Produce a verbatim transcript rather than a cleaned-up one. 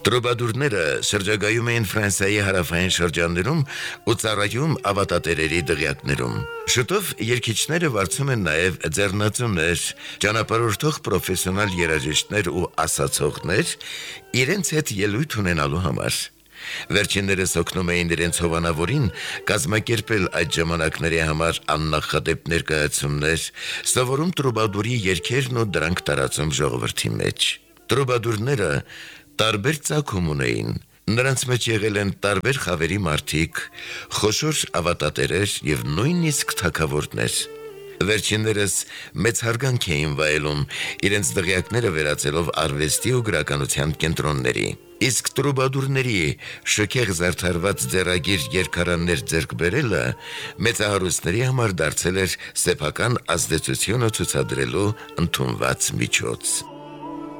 Տրոբադուրները շրջագայում էին Ֆրանսիայի հարավային շրջաններում ու ծառայում ավատատերերի դղյակներում։ Շուտով երգիչները վարձում են նաև ձեռնածուներ, ճանապարհորդող պրոֆեսիոնալ երաժիշտներ ու ասացողներ իրենց հետ ելույթ ունենալու համար։ Վերջիններս օգնում էին իրենց հովանավորին կազմակերպել այդ ժամանակների համար աննախադեպ ներկայացումներ, սովորում տրուբադուրի երգերն ու դրանք տարածում ժողովրդի մեջ։ Տրուբադուրները տարբեր ծագում ունեին, նրանց մեջ եղել են տարբեր խավերի մարդիկ, խոշոր ավատատերեր և նույնիսկ թագավորներ։ Վերջիններս մեծ հարգանք էին վայելում, իրենց դղյակները վերածելով արվեստի ու գրականության կենտրոնների։ Իսկ տրուբադուրների շքեղ զարդարված ձեռագիր երգարաններ ձեռք բերելը մեծահարուստների համար դարձել էր սեփական ազդեցությունը ցուցադրելու ընդունված միջոց։